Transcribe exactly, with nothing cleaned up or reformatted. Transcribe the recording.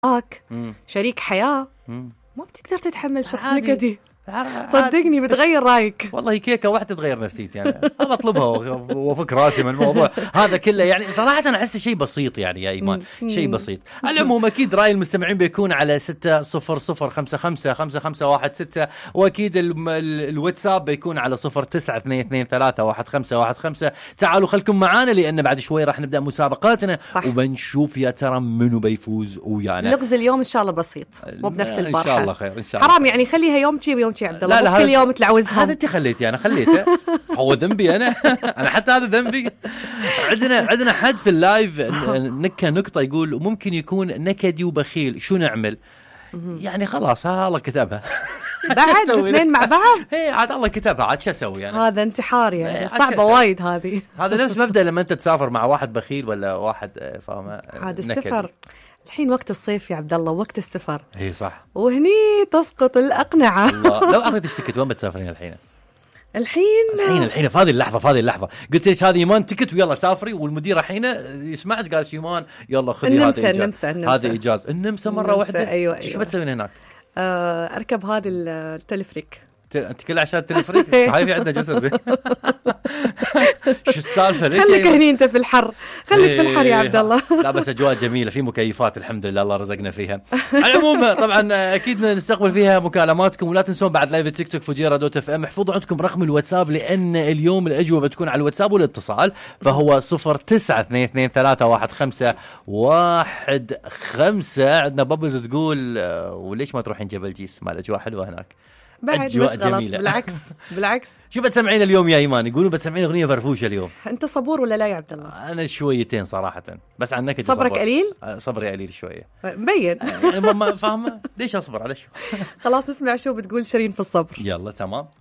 آك شريك حياة مم. ما بتقدر تتحمل شخص عادي. نكدي. صدقني بتغير رايك. والله كيكه واحده تغير نفسيتي يعني. انا اطلبها وافك راسي من الموضوع هذا كله يعني. صراحه انا احس شيء بسيط يعني يا ايمان، شيء بسيط. العموم اكيد راي المستمعين بيكون على ستة صفر صفر خمسة خمسة خمسة خمسة واحد ستة، واكيد ال ال الواتساب بيكون على صفر تسعة اثنين اثنين ثلاثة واحد خمسة واحد خمسة. تعالوا خلكم معانا لان بعد شوي راح نبدا مسابقاتنا صح. وبنشوف يا ترى منو بيفوز ويانا. لغز اليوم ان شاء الله بسيط مو بنفس البارحه. ان شاء الله خير ان شاء الله. حرام يعني خليها يوم شي ويوم شي عبد الله. لا لا كل يوم تلعوزهم. هذا انت خليتي انا خليته. هو ذنبي انا. انا حتى هذا ذنبي. عندنا عندنا حد في اللايف نكه نقطه يقول ممكن يكون نكدي وبخيل شو نعمل؟ يعني خلاص ها الله كتبها. بعد اثنين مع بعض. ايه عاد الله كتبها عاد شو اسوي يعني. هذا انتحار يعني صعبه وايد هذه. هذا نفس مبدا لما انت تسافر مع واحد بخيل ولا واحد فاهمه. هذا السفر الحين وقت الصيف يا عبد الله، وقت السفر. اي صح. وهني تسقط الأقنعة. الله. لو اعطيتك تكت وين بتسافرين الحين؟ الحين الحين الحين في هذه اللحظه في هذه اللحظه قلت ليش هذه ايمان تكت ويلا سافري، والمدير الحين يسمعك قال ايمان يلا خذي هذا ايجاز. هذا ايجاز النمسا مره واحده. أيوة أيوة. شو بتسوين هناك؟ آه اركب هذا التلفريك. انت كل عشان التلفريك هاي في عندنا جسد. شو السالفه ليش خليك هني انت في الحر، خليك في الحر يا عبد الله. لا بس اجواء جميله في مكيفات الحمد لله الله رزقنا فيها. على العموم طبعا اكيد نستقبل فيها مكالماتكم، ولا تنسون بعد لايف تيك توك فجيره دوت اف ام احفظوا عندكم رقم الواتساب لان اليوم الاجوبه بتكون على الواتساب والاتصال، فهو صفر تسعة اثنين اثنين ثلاثة واحد خمسة واحد خمسة. عندنا بابلز تقول وليش ما تروحين جبل جيس؟ مال اجواء حلوه هناك بعد مش غلط. بالعكس بالعكس. شو بتسمعين اليوم يا ايمان؟ يقولوا بتسمعين اغنيه فرفوشه اليوم. انت صبور ولا لا يا عبد الله؟ انا شويتين صراحه بس عنك صبرك قليل. صبري قليل شويه مبين. يعني ما فاهمه ليش اصبر على شو. خلاص اسمع شو بتقول شيرين في الصبر. يلا تمام.